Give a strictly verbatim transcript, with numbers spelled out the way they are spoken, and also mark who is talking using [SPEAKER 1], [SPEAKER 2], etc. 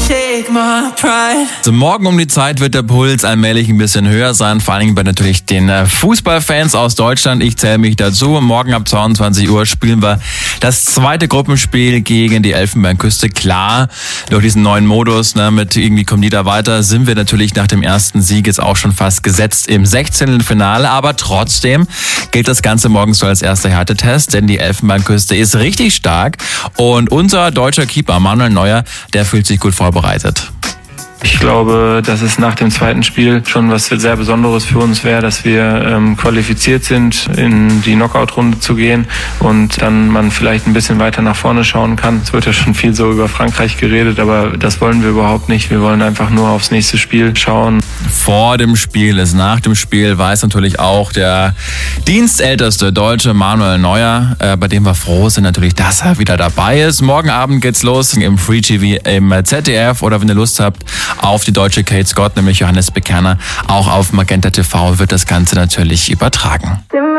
[SPEAKER 1] take my pride.
[SPEAKER 2] So, morgen um die Zeit wird der Puls allmählich ein bisschen höher sein, vor allem bei natürlich den Fußballfans aus Deutschland. Ich zähle mich dazu. Morgen ab zweiundzwanzig Uhr spielen wir das zweite Gruppenspiel gegen die Elfenbeinküste. Klar, durch diesen neuen Modus, ne, mit irgendwie kommen die da weiter, sind wir natürlich nach dem ersten Sieg jetzt auch schon fast gesetzt im Sechzehntelfinale. Aber trotzdem gilt das Ganze morgen so als erster Härtetest, denn die Elfenbeinküste ist richtig stark und unser deutscher Keeper Manuel Neuer, der fühlt sich gut vorbereitet.
[SPEAKER 3] Ich glaube, dass es nach dem zweiten Spiel schon was sehr Besonderes für uns wäre, dass wir ähm, qualifiziert sind, in die Knockout-Runde zu gehen und dann man vielleicht ein bisschen weiter nach vorne schauen kann. Es wird ja schon viel so über Frankreich geredet, aber das wollen wir überhaupt nicht. Wir wollen einfach nur aufs nächste Spiel schauen.
[SPEAKER 2] Vor dem Spiel ist nach dem Spiel, weiß natürlich auch der dienstälteste Deutsche Manuel Neuer, äh, bei dem wir froh sind natürlich, dass er wieder dabei ist. Morgen Abend geht's los im Free T V im Z D F oder wenn ihr Lust habt, auf die deutsche Kate Scott, nämlich Johannes Bekerner. Auch auf Magenta T V wird das Ganze natürlich übertragen.